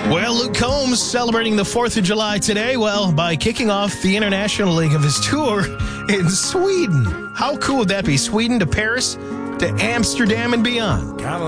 Well, Luke Combs celebrating the 4th of July today, by kicking off the international leg of his tour in Sweden. How cool would that be? Sweden to Paris to Amsterdam and beyond.